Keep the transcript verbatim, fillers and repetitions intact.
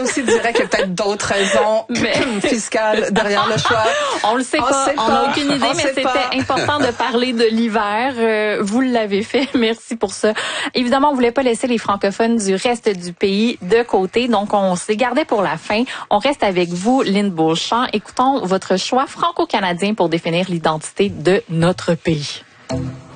aussi dirait qu'il y a peut-être d'autres raisons mais... fiscales derrière le choix. On le sait on pas, sait on n'a aucune idée, on mais c'était pas. important de parler de l'hiver. Euh, vous l'avez fait, merci pour ça. Évidemment, on voulait pas laisser les francophones du reste du pays de côté, donc on s'est gardé pour la fin. On reste avec vous, Lynn Beauchamp. Écoutons votre choix franco-canadien pour définir l'identité de notre pays.